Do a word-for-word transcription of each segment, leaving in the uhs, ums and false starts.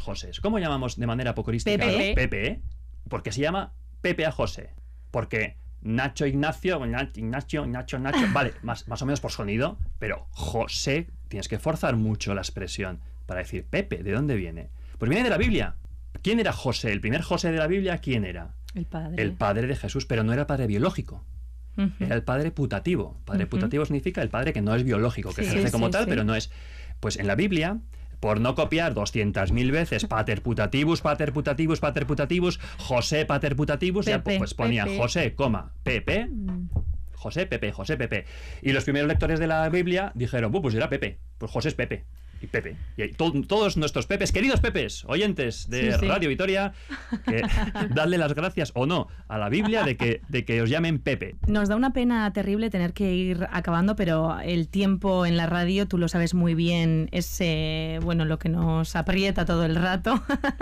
José. ¿Cómo llamamos de manera apocorística? Pepe. Pepe, porque se llama Pepe a José. Porque Nacho Ignacio, Ignacio, Nacho, Nacho, vale, más, más o menos por sonido, pero José, tienes que forzar mucho la expresión para decir Pepe, ¿de dónde viene? Pues viene de la Biblia. ¿Quién era José? El primer José de la Biblia, ¿quién era? El padre. El padre de Jesús, pero no era el padre biológico. Uh-huh. Era el padre putativo. Padre uh-huh. putativo significa el padre que no es biológico, que sí, ejerce sí, como sí, tal, sí. pero no es. Pues en la Biblia, por no copiar doscientas mil veces pater putativus, pater putativus, pater putativus, José pater putativus, Pepe, ya pues ponía Pepe. José, coma, Pepe, José, Pepe, José, Pepe. Y los primeros lectores de la Biblia dijeron, pues era Pepe, pues José es Pepe. Y Pepe, y to todos nuestros Pepes, queridos Pepes, oyentes de sí, sí. Radio Vitoria, que dadle las gracias o no a la Biblia de que, de que os llamen Pepe. Nos da una pena terrible tener que ir acabando, pero el tiempo en la radio, tú lo sabes muy bien, es eh, bueno, lo que nos aprieta todo el rato.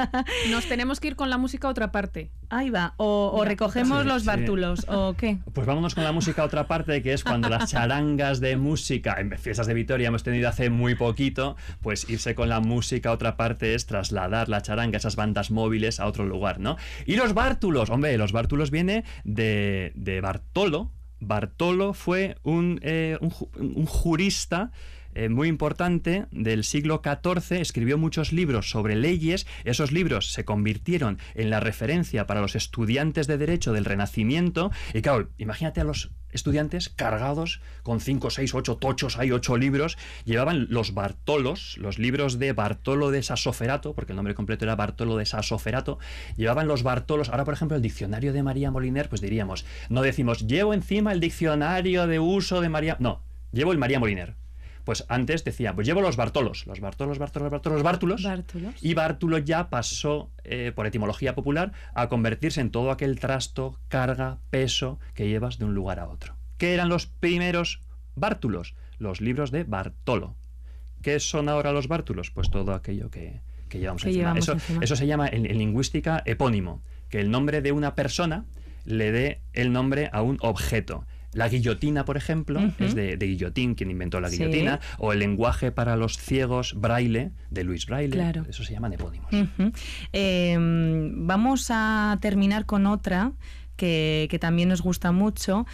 Nos tenemos que ir con la música a otra parte. Ahí va, o, o recogemos sí, los bártulos, sí. ¿o qué? Pues vámonos con la música a otra parte, que es cuando las charangas de música, en fiestas de Vitoria hemos tenido hace muy poquito, pues irse con la música a otra parte es trasladar la charanga, esas bandas móviles, a otro lugar, ¿no? Y los bártulos, hombre, los bártulos viene de, de Bartolo. Bartolo fue un, eh, un, un jurista Eh, muy importante del siglo catorce, escribió muchos libros sobre leyes. Esos libros se convirtieron en la referencia para los estudiantes de Derecho del Renacimiento. Y claro, imagínate a los estudiantes cargados con cinco, seis, ocho tochos, hay ocho libros. Llevaban los Bartolos, los libros de Bartolo de Sasoferato, porque el nombre completo era Bartolo de Sasoferato. Llevaban los Bartolos. Ahora, por ejemplo, el diccionario de María Moliner, pues diríamos, no decimos, llevo encima el diccionario de uso de María... No, llevo el María Moliner. Pues antes decía, pues llevo los Bartolos, los Bartolos, Bartolos, Bartolos, Bártulos, Bártulos. Y Bártulo ya pasó, eh, por etimología popular, a convertirse en todo aquel trasto, carga, peso que llevas de un lugar a otro. ¿Qué eran los primeros Bártulos? Los libros de Bartolo. ¿Qué son ahora los Bártulos? Pues todo aquello que, que llevamos que encima. Llevamos eso, encima. Eso se llama en, en lingüística epónimo, que el nombre de una persona le dé el nombre a un objeto. La guillotina, por ejemplo, uh-huh. es de, de Guillotín, quien inventó la guillotina, sí. o el lenguaje para los ciegos, Braille, de Luis Braille. Claro. Eso se llaman epónimos. Uh-huh. eh, vamos a terminar con otra que, que también nos gusta mucho,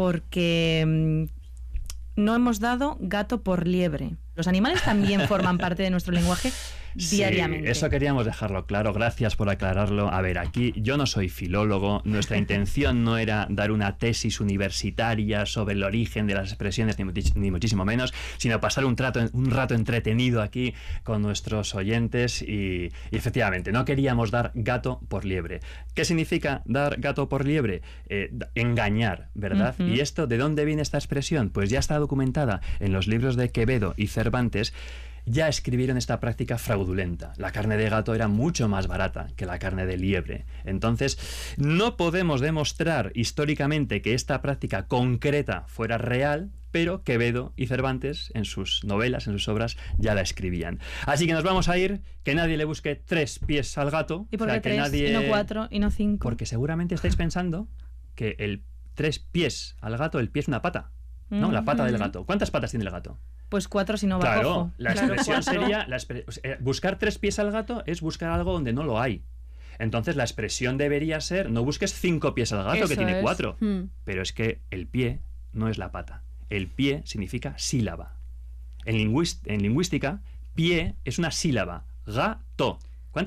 porque no hemos dado gato por liebre. Los animales también forman parte de nuestro lenguaje diariamente. Sí, eso queríamos dejarlo claro, gracias por aclararlo. A ver, aquí yo no soy filólogo, nuestra intención no era dar una tesis universitaria sobre el origen de las expresiones, ni, much ni muchísimo menos, sino pasar un, trato, un rato entretenido aquí con nuestros oyentes y, y efectivamente, no queríamos dar gato por liebre. ¿Qué significa dar gato por liebre? Eh, engañar, ¿verdad? Uh-huh. ¿Y esto de dónde viene esta expresión? Pues ya está documentada en los libros de Quevedo y Cervantes. Ya escribieron esta práctica fraudulenta. La carne de gato era mucho más barata que la carne de liebre. Entonces, no podemos demostrar históricamente que esta práctica concreta fuera real, pero Quevedo y Cervantes, en sus novelas, en sus obras, ya la escribían. Así que nos vamos a ir, que nadie le busque tres pies al gato. ¿Y por qué o sea, tres, que nadie... y no cuatro, y no cinco? Porque seguramente estáis pensando que el tres pies al gato, el pie es una pata, ¿no? Mm-hmm. La pata del gato. ¿Cuántas patas tiene el gato? Pues cuatro si no va claro, cojo. La claro, expresión cuatro. sería... La expre eh, buscar tres pies al gato es buscar algo donde no lo hay. Entonces la expresión debería ser, no busques cinco pies al gato, Eso que tiene es. cuatro. Hmm. Pero es que el pie no es la pata. El pie significa sílaba. En, lingüist en lingüística, pie es una sílaba. Gato.